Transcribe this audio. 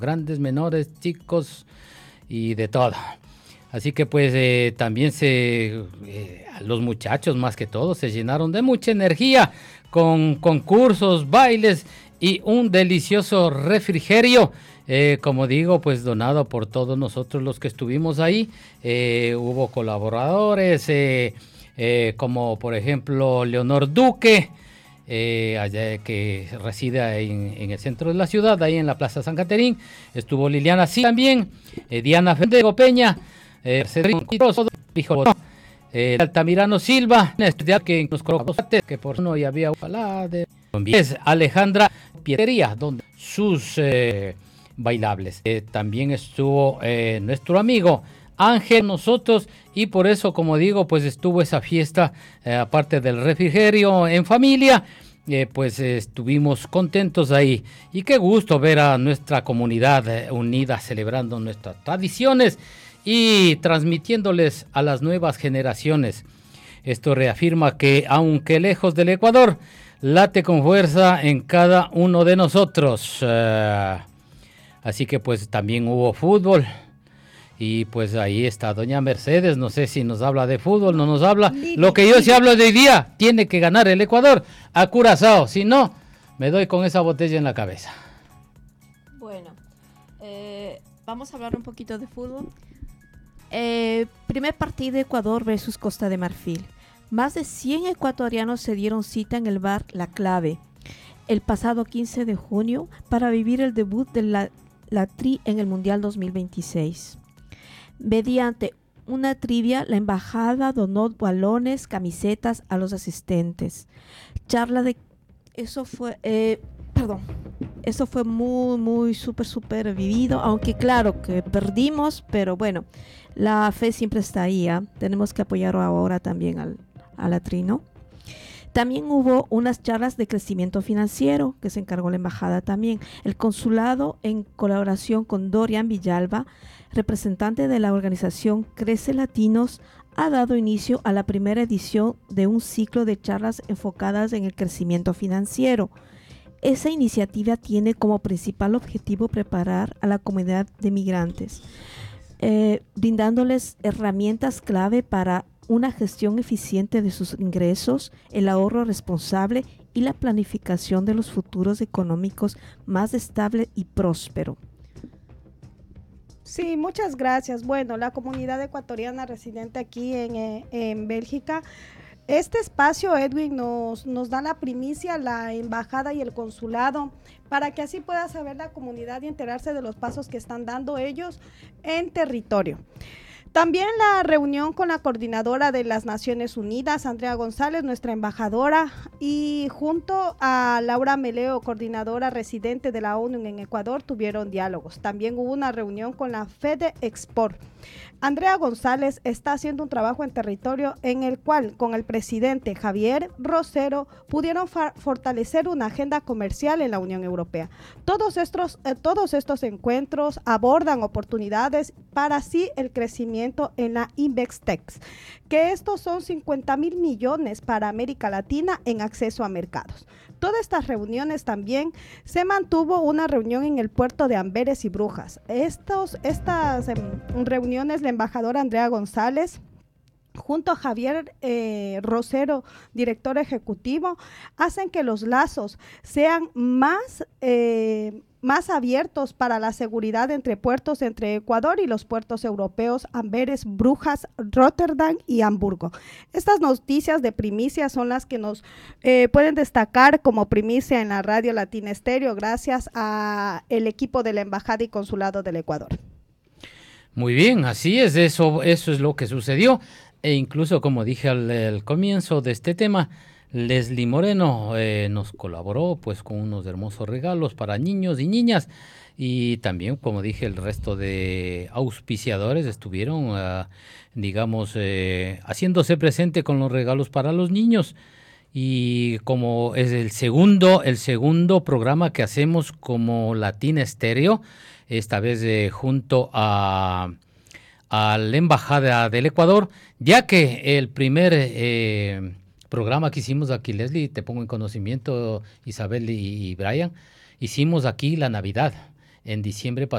grandes, menores, chicos y de todo. Así que pues también los muchachos más que todo se llenaron de mucha energía con concursos, bailes y un delicioso refrigerio, como digo, pues donado por todos nosotros los que estuvimos ahí. Hubo colaboradores como por ejemplo Leonor Duque, allá que reside ahí en el centro de la ciudad, ahí en la Plaza San Caterín. Estuvo Liliana sí también, Diana Federico Peña, Altamirano Silva, que nos colocó que por no y había de Alejandra Pietería, donde sus bailables. También estuvo nuestro amigo Ángel, nosotros, y por eso, como digo, pues estuvo esa fiesta, aparte del refrigerio en familia, pues estuvimos contentos ahí. Y qué gusto ver a nuestra comunidad unida celebrando nuestras tradiciones y transmitiéndoles a las nuevas generaciones. Esto reafirma que, aunque lejos del Ecuador, late con fuerza en cada uno de nosotros. Así que pues también hubo fútbol. Y pues ahí está doña Mercedes, no sé si nos habla de fútbol, no nos habla. Lo que yo sí hablo de hoy día, tiene que ganar el Ecuador a Curazao, si no, me doy con esa botella en la cabeza. Bueno, vamos a hablar un poquito de fútbol. Primer partido de Ecuador versus Costa de Marfil. Más de 100 ecuatorianos se dieron cita en el bar La Clave el pasado 15 de junio para vivir el debut de la Tri en el Mundial 2026. Mediante una trivia, la embajada donó balones, camisetas a los asistentes. Eso fue muy súper vivido, aunque claro que perdimos, pero bueno, la fe siempre está ahí, ¿eh? Tenemos que apoyar ahora también a la Tri, ¿no? También hubo unas charlas de crecimiento financiero que se encargó la embajada también. El consulado, en colaboración con Dorian Villalba, representante de la organización Crece Latinos, ha dado inicio a la primera edición de un ciclo de charlas enfocadas en el crecimiento financiero. Esa iniciativa tiene como principal objetivo preparar a la comunidad de migrantes, brindándoles herramientas clave para una gestión eficiente de sus ingresos, el ahorro responsable y la planificación de los futuros económicos más estable y próspero. Sí, muchas gracias. Bueno, la comunidad ecuatoriana residente aquí en Bélgica, este espacio, Edwin, nos da la primicia, la embajada y el consulado, para que así pueda saber la comunidad y enterarse de los pasos que están dando ellos en territorio. También la reunión con la coordinadora de las Naciones Unidas, Andrea González, nuestra embajadora, y junto a Laura Meleo, coordinadora residente de la ONU en Ecuador, tuvieron diálogos. También hubo una reunión con la Fede Export. Andrea González está haciendo un trabajo en territorio en el cual, con el presidente Javier Rosero, pudieron fortalecer una agenda comercial en la Unión Europea. Todos estos encuentros abordan oportunidades para así el crecimiento en la IBEX-TEX, que estos son 50,000 millones para América Latina en acceso a mercados. Todas estas reuniones también se mantuvo una reunión en el puerto de Amberes y Brujas. Estas reuniones, la embajadora Andrea González, junto a Javier Rosero, director ejecutivo, hacen que los lazos sean más abiertos para la seguridad entre puertos entre Ecuador y los puertos europeos Amberes, Brujas, Rotterdam y Hamburgo. Estas noticias de primicia son las que nos pueden destacar como primicia en la radio Latina Estéreo, gracias al equipo de la Embajada y Consulado del Ecuador. Muy bien, así es, eso es lo que sucedió. E incluso, como dije al comienzo de este tema, Leslie Moreno nos colaboró pues con unos hermosos regalos para niños y niñas, y también, como dije, el resto de auspiciadores estuvieron, haciéndose presente con los regalos para los niños. Y como es el segundo programa que hacemos como Latina Estéreo, esta vez junto a la Embajada del Ecuador, ya que el primer programa que hicimos aquí, Leslie, te pongo en conocimiento, Isabel y Brian, hicimos aquí la Navidad en diciembre pasado.